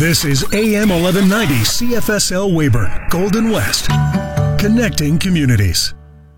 This is AM 1190 CFSL Weyburn, Golden West, connecting communities.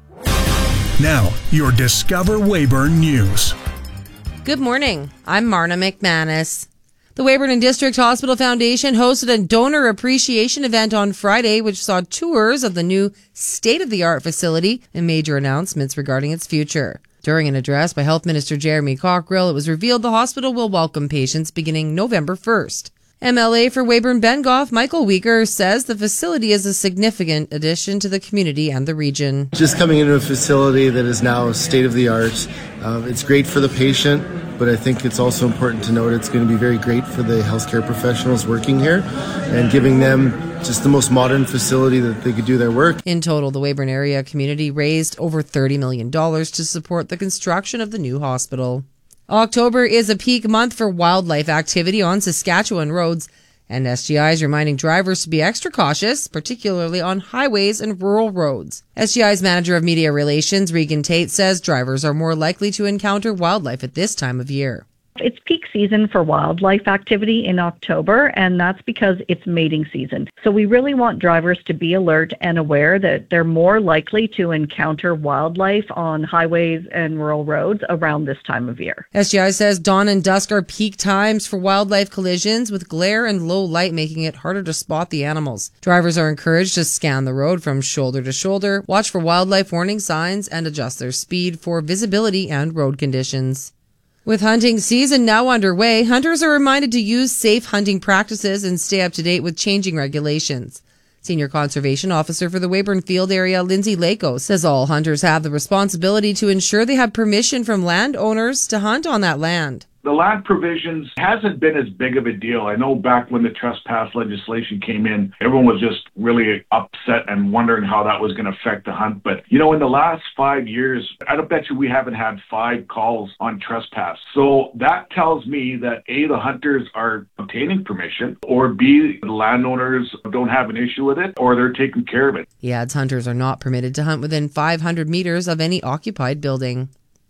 Now, your Discover Weyburn News. Good morning. I'm Marna McManus. The Weyburn and District Hospital Foundation hosted a donor appreciation event on Friday, which saw tours of the new state-of-the-art facility and major announcements regarding its future. During an address by Health Minister Jeremy Cockrill, it was revealed the hospital will welcome patients beginning November 1st. MLA for Weyburn-Bengoff, Michael Weeker, says the facility is a significant addition to the community and the region. Just coming into a facility that is now state-of-the-art, it's great for the patient, but I think it's also important to note it's going to be very great for the healthcare professionals working here and giving them just the most modern facility that they could do their work. In total, the Weyburn area community raised over $30 million to support the construction of the new hospital. October is a peak month for wildlife activity on Saskatchewan roads, and SGI is reminding drivers to be extra cautious, particularly on highways and rural roads. SGI's Manager of Media Relations, Regan Tate, says drivers are more likely to encounter wildlife at this time of year. It's peak season for wildlife activity in October, and that's because it's mating season. So we really want drivers to be alert and aware that they're more likely to encounter wildlife on highways and rural roads around this time of year. SGI says dawn and dusk are peak times for wildlife collisions, with glare and low light making it harder to spot the animals. Drivers are encouraged to scan the road from shoulder to shoulder, watch for wildlife warning signs, and adjust their speed for visibility and road conditions. With hunting season now underway, hunters are reminded to use safe hunting practices and stay up to date with changing regulations. Senior Conservation Officer for the Weyburn Field area, Lindsay Lako, says all hunters have the responsibility to ensure they have permission from landowners to hunt on that land. The land provisions hasn't been as big of a deal. I know back when the trespass legislation came in, everyone was just really upset and wondering how that was going to affect the hunt. But, in the last 5 years, I don't bet you we haven't had 5 calls on trespass. So that tells me that A, the hunters are obtaining permission, or B, the landowners don't have an issue with it, or they're taking care of it. He adds hunters are not permitted to hunt within 500 meters of any occupied building.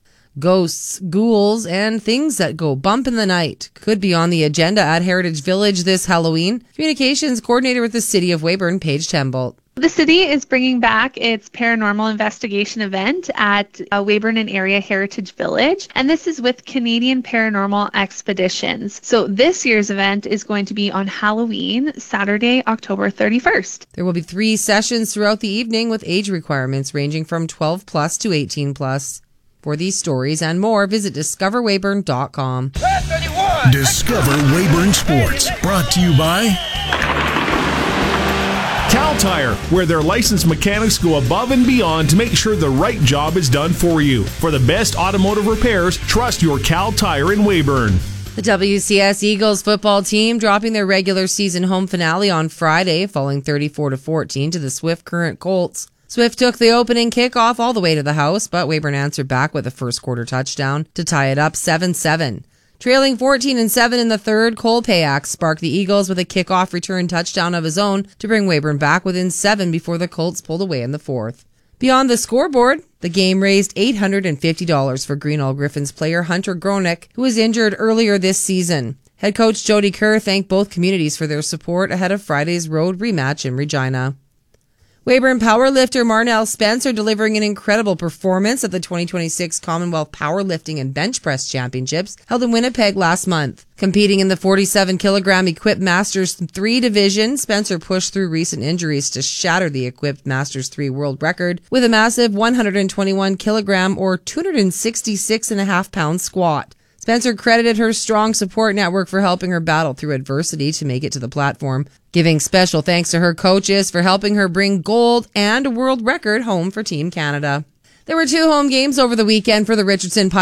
Ghosts, ghouls, and things that go bump in the night could be on the agenda at Heritage Village this Halloween. Communications coordinator with the City of Weyburn, Paige Tembolt. The city is bringing back its paranormal investigation event at Weyburn and Area Heritage Village, and this is with Canadian Paranormal Expeditions. So this year's event is going to be on Halloween, Saturday, October 31st. There will be 3 sessions throughout the evening with age requirements ranging from 12 plus to 18 plus. For these stories and more, visit discoverweyburn.com. Discover Weyburn Sports, brought to you by Cal Tire, where their licensed mechanics go above and beyond to make sure the right job is done for you. For the best automotive repairs, trust your Cal Tire in Weyburn. The WCS Eagles football team dropping their regular season home finale on Friday, falling 34-14 to the Swift Current Colts. Swift took the opening kickoff all the way to the house, but Weyburn answered back with a first quarter touchdown to tie it up 7-7. Trailing 14-7 in the third, Cole Payak sparked the Eagles with a kickoff return touchdown of his own to bring Weyburn back within 7 before the Colts pulled away in the fourth. Beyond the scoreboard, the game raised $850 for Greenall Griffins player Hunter Gronick, who was injured earlier this season. Head coach Jody Kerr thanked both communities for their support ahead of Friday's road rematch in Regina. Weyburn powerlifter Marnell Spencer delivering an incredible performance at the 2026 Commonwealth Powerlifting and Bench Press Championships held in Winnipeg last month. Competing in the 47-kilogram Equipped Masters 3 division, Spencer pushed through recent injuries to shatter the Equipped Masters 3 world record with a massive 121-kilogram or 266.5-pound squat. Spencer credited her strong support network for helping her battle through adversity to make it to the platform, giving special thanks to her coaches for helping her bring gold and a world record home for Team Canada. There were 2 home games over the weekend for the Richardson